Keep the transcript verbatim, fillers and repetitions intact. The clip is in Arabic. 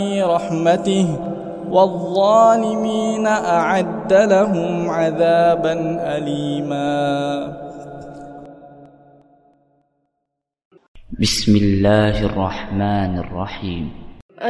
رحمته والظالمين أعد لهم عذابا أليما. بسم الله الرحمن الرحيم.